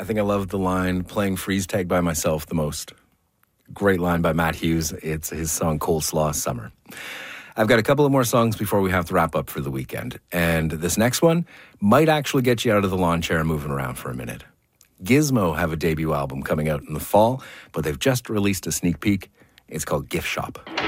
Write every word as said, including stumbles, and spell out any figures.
I think I love the line, playing freeze tag by myself the most. Great line by Matt Hughes. It's his song Coleslaw Summer. I've got a couple of more songs before we have to wrap up for the weekend. And this next one might actually get you out of the lawn chair and moving around for a minute. Gizmo have a debut album coming out in the fall, but they've just released a sneak peek. It's called Gift Shop.